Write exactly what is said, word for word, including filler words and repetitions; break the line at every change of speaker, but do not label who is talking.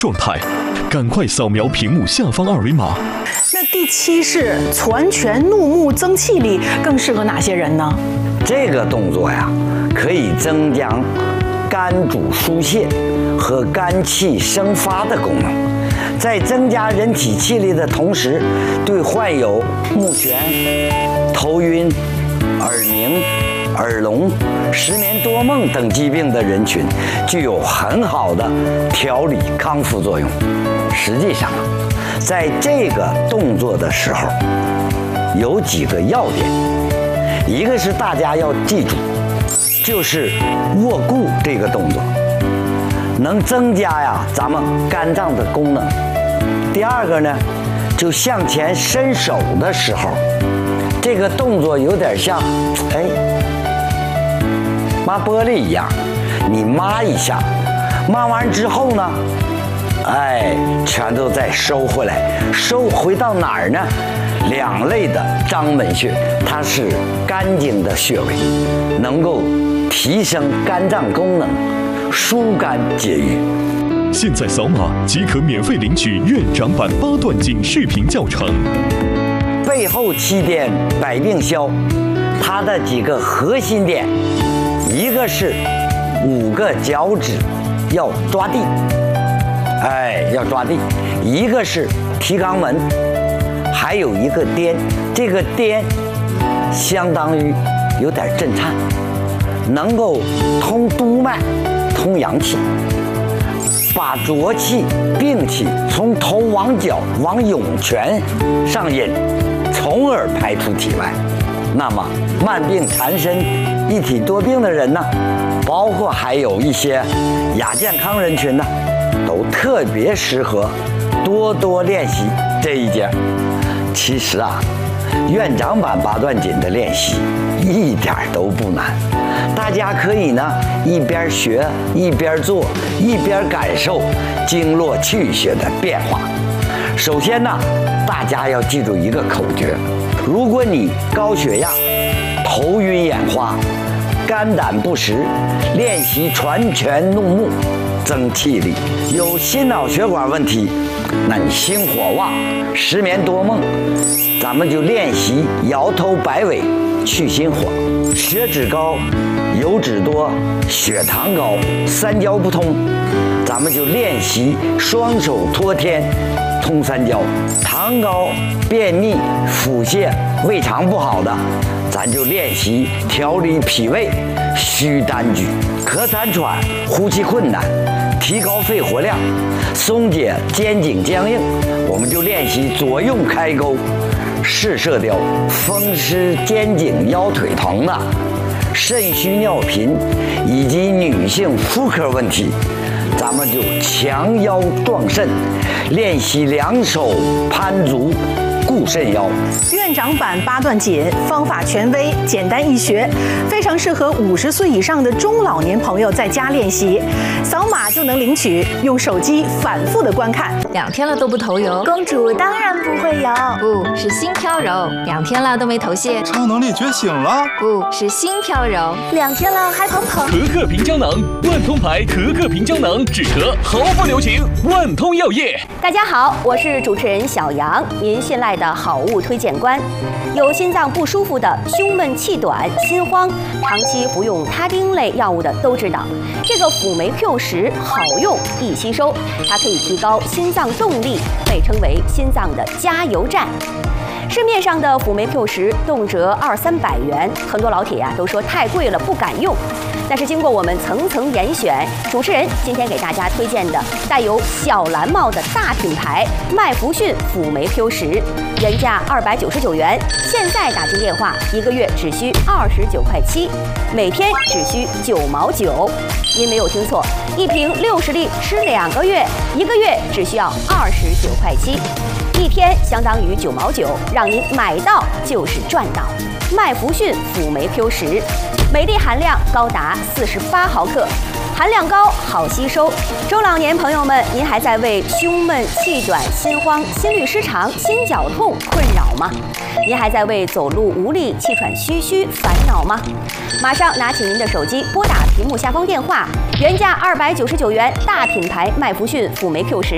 状态，赶快扫描屏幕下方二维码。
那第七式攒拳怒目增气力更适合哪些人呢？
这个动作呀，可以增强肝主疏泄和肝气生发的功能，在增加人体气力的同时，对患有目眩、头晕、耳鸣、耳聋、失眠多梦等疾病的人群具有很好的调理康复作用。实际上，在这个动作的时候，有几个要点，一个是大家要记住，就是握固这个动作，能增加呀咱们肝脏的功能。第二个呢，就向前伸手的时候，这个动作有点像，哎。抹玻璃一样，你抹一下，抹完之后呢，哎，全都再收回来，收回到哪儿呢？两肋的章门穴，它是肝经的穴位，能够提升肝脏功能，疏肝解郁。
现在扫码即可免费领取院长版八段锦视频教程。
背后七点百病消，它的几个核心点。一个是五个脚趾要抓地，哎，要抓地；一个是提肛门，还有一个颠，这个颠相当于有点震颤，能够通督脉、通阳气，把浊气、病气从头往脚往涌泉上引，从而排出体外。那么慢病缠身、一体多病的人呢，包括还有一些亚健康人群呢，都特别适合多多练习这一节。其实啊，院长版八段锦的练习一点都不难，大家可以呢一边学一边做，一边感受经络气血的变化。首先呢，大家要记住一个口诀：如果你高血压、头晕眼花、肝胆不实，练习攒拳怒目增气力；有心脑血管问题，那你心火旺、失眠多梦，咱们就练习摇头摆尾去心火；血脂高、油脂多、血糖高、三焦不通，咱们就练习双手托天通三焦；糖高、便秘、腹泻、胃肠不好的，咱就练习调理脾胃虚丹举；咳痰喘、呼吸困难，提高肺活量，松解肩颈僵硬，我们就练习左右开钩视射雕；风湿肩颈腰腿疼的，肾虚尿频以及女性妇科问题，咱们就强腰壮肾，练习两手攀足固肾腰。
院长版八段锦方法权威，简单易学，非常适合五十岁以上的中老年朋友在家练习，扫码就能领取，用手机反复的观看。
两天了都不头油，
公主当然不会有，
不是心飘柔。两天了都没头屑，
超能力觉醒了，
不是心飘柔。
两天了还捧捧。
可可平胶囊，万通牌可可平胶囊，止咳毫不留情，万通药业。
大家好，我是主持人小杨，您信赖的好物推荐官。有心脏不舒服的、胸闷气短、心慌，长期服用他汀类药物的都知道，这个辅酶 Q 十好用易吸收，它可以提高心脏动力，被称为心脏的加油站。市面上的辅酶 Q 十动辄二三百元，很多老铁呀、啊、都说太贵了不敢用。但是经过我们层层严选，主持人今天给大家推荐的带有小蓝帽的大品牌麦弗逊辅酶 Q 十，原价二百九十九元，现在打进电话一个月只需二十九块七，每天只需九毛九。您没有听错，一瓶六十粒吃两个月，一个月只需要二十九块七。一天相当于九毛九，让您买到就是赚到。麦弗逊辅酶 Q 十，每粒含量高达四十八毫克，含量高，好吸收。中老年朋友们，您还在为胸闷、气短、心慌、心律失常、心绞痛困扰吗？您还在为走路无力、气喘吁吁烦恼吗？马上拿起您的手机，拨打屏幕下方电话，原价二百九十九元，大品牌麦弗逊辅酶 Q 十，